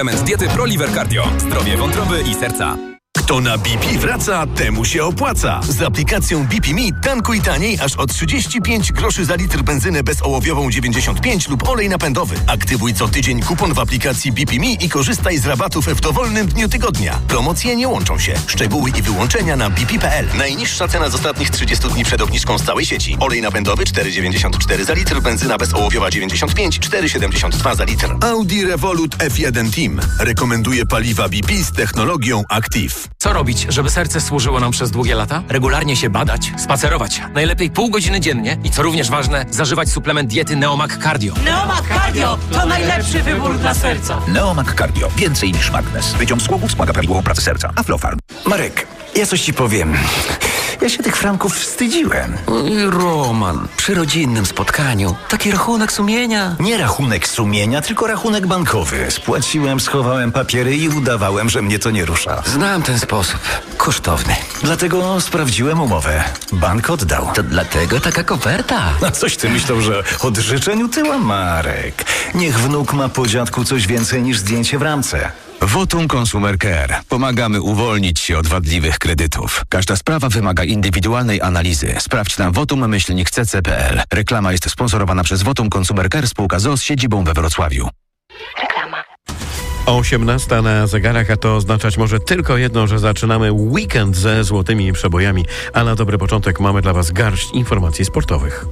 Element diety ProLiver Cardio. Zdrowie wątroby i serca. Kto na BP wraca, temu się opłaca. Z aplikacją BP Me tankuj taniej aż o 35 groszy za litr benzynę bezołowiową 95 lub olej napędowy. Aktywuj co tydzień kupon w aplikacji BP Me i korzystaj z rabatów w dowolnym dniu tygodnia. Promocje nie łączą się. Szczegóły i wyłączenia na bp.pl. Najniższa cena z ostatnich 30 dni przed obniżką z całej sieci. Olej napędowy 4,94 za litr, benzyna bezołowiowa 95, 4,72 za litr. Audi Revolut F1 Team rekomenduje paliwa BP z technologią Active. Co robić, żeby serce służyło nam przez długie lata? Regularnie się badać, spacerować. Najlepiej pół godziny dziennie i co również ważne, zażywać suplement diety Neomag Cardio. Neomag Cardio to najlepszy wybór dla serca. Neomag Cardio. Więcej niż magnes. Wyciąg z głowy wspomaga prawidłową pracę serca. Aflofarm. Marek, ja coś ci powiem. Ja się tych franków wstydziłem. Roman, przy rodzinnym spotkaniu. Taki rachunek sumienia. Nie rachunek sumienia, tylko rachunek bankowy. Spłaciłem, schowałem papiery i udawałem, że mnie to nie rusza. Znam ten sposób. Kosztowny. Dlatego sprawdziłem umowę. Bank oddał. To dlatego taka koperta. A coś ty myślał, że od życzeń utyła, Marek? Niech wnuk ma po dziadku coś więcej niż zdjęcie w ramce. Votum Consumer Care. Pomagamy uwolnić się od wadliwych kredytów. Każda sprawa wymaga indywidualnej analizy. Sprawdź na votum-cc.pl. Reklama jest sponsorowana przez Votum Consumer Care, spółka z siedzibą we Wrocławiu. Reklama. 18 na zegarach, a to oznaczać może tylko jedno, że zaczynamy weekend ze złotymi przebojami, a na dobry początek mamy dla Was garść informacji sportowych.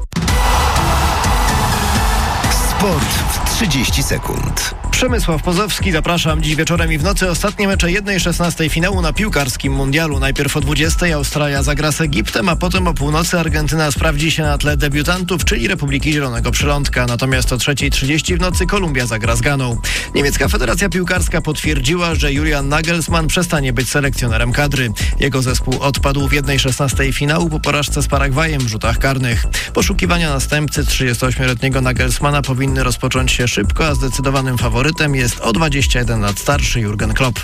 Sport w 30 sekund. Przemysław Pozowski, zapraszam. Dziś wieczorem i w nocy ostatnie mecze 1/16 finału na piłkarskim mundialu. Najpierw o 20 Australia zagra z Egiptem, a potem o północy Argentyna sprawdzi się na tle debiutantów, czyli Republiki Zielonego Przylądka. Natomiast o 3:30 w nocy Kolumbia zagra z Ganą. Niemiecka Federacja Piłkarska potwierdziła, że Julian Nagelsmann przestanie być selekcjonerem kadry. Jego zespół odpadł w 1/16 finału po porażce z Paragwajem w rzutach karnych. Poszukiwania następcy 38-letniego Nagelsmana powinny rozpocząć się szybko, a zdecydowanym faworytem jest o 21 lat starszy Jurgen Klopp.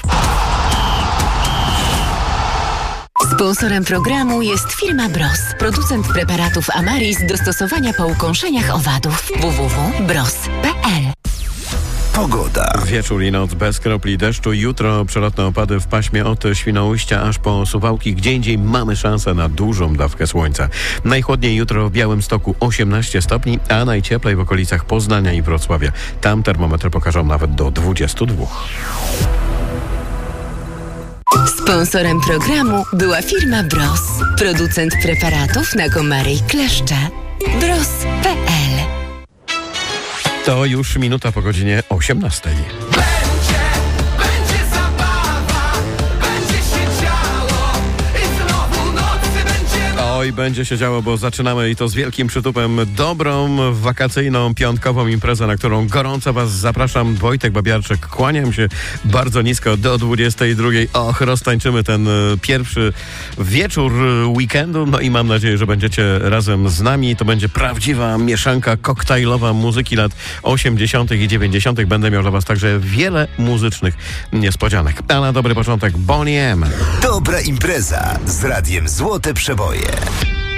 Sponsorem programu jest firma Bros, producent preparatów Amaris do stosowania po ukąszeniach owadów. www.bros.pl. Pogoda. Wieczór i noc bez kropli deszczu. Jutro przelotne opady w paśmie od Świnoujścia aż po Suwałki. Gdzie indziej mamy szansę na dużą dawkę słońca. Najchłodniej jutro w Białymstoku 18 stopni, a najcieplej w okolicach Poznania i Wrocławia. Tam termometry pokażą nawet do 22. Sponsorem programu była firma Bros, producent preparatów na komary i kleszcze. Bros.pl. To już minuta po godzinie 18. Będzie zabawa, będzie się działo i znowu nocy będzie... Oj, będzie się działo, bo zaczynamy i to z wielkim przytupem dobrą, wakacyjną, piątkową imprezę, na którą gorąco Was zapraszam. Wojtek Babiarczyk, kłaniam się bardzo nisko do 22. Och, roztańczymy ten pierwszy wieczór weekendu, no i mam nadzieję, że będziecie razem z nami. To będzie prawdziwa mieszanka koktajlowa muzyki lat 80. i 90. Będę miał dla Was także wiele muzycznych niespodzianek. A na dobry początek Bonnie M. Dobra impreza z radiem Złote Przeboje.